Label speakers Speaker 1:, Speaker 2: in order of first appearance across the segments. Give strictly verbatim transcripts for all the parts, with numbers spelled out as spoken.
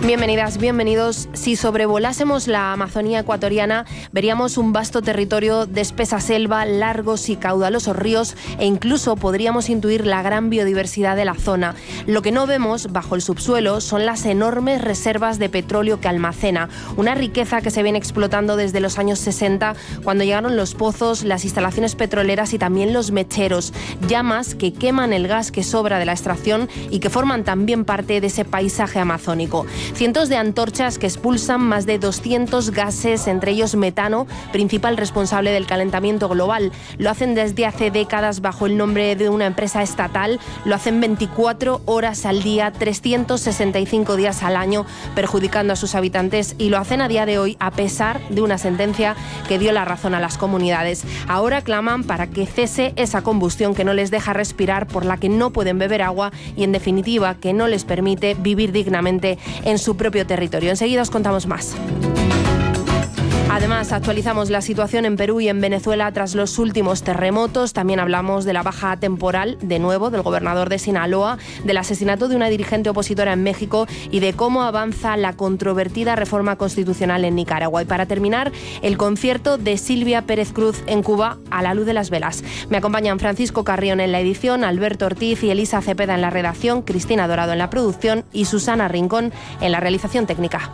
Speaker 1: Bienvenidas, bienvenidos. Si sobrevolásemos la Amazonía ecuatoriana, veríamos un vasto territorio de espesa selva, largos y caudalosos ríos e incluso podríamos intuir la gran biodiversidad de la zona. Lo que no vemos bajo el subsuelo son las enormes reservas de petróleo que almacena, una riqueza que se viene explotando desde los años sesenta, cuando llegaron los pozos, las instalaciones petroleras y también los mecheros, llamas que queman el gas que sobra de la extracción y que forman también parte de ese paisaje amazónico. Cientos de antorchas que expulsan más de doscientos gases, entre ellos metano, principal responsable del calentamiento global. Lo hacen desde hace décadas bajo el nombre de una empresa estatal, lo hacen veinticuatro horas al día, trescientos sesenta y cinco días al año, perjudicando a sus habitantes, y lo hacen a día de hoy a pesar de una sentencia que dio la razón a las comunidades. Ahora claman para que cese esa combustión que no les deja respirar, por la que no pueden beber agua y, en definitiva, que no les permite vivir dignamente en su propio territorio. Enseguida os contamos más. Además, actualizamos la situación en Perú y en Venezuela tras los últimos terremotos. También hablamos de la baja temporal, de nuevo, del gobernador de Sinaloa, del asesinato de una dirigente opositora en México y de cómo avanza la controvertida reforma constitucional en Nicaragua. Y para terminar, el concierto de Silvia Pérez Cruz en Cuba a la luz de las velas. Me acompañan Francisco Carrión en la edición, Alberto Ortiz y Elisa Cepeda en la redacción, Cristina Dorado en la producción y Susana Rincón en la realización técnica.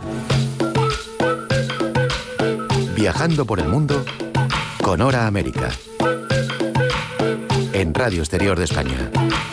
Speaker 2: Viajando por el mundo con Hora América. En Radio Exterior de España.